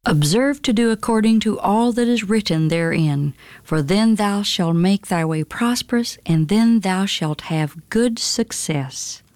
Observe to do according to all that is written therein, for then thou shalt make thy way prosperous, and then thou shalt have good success.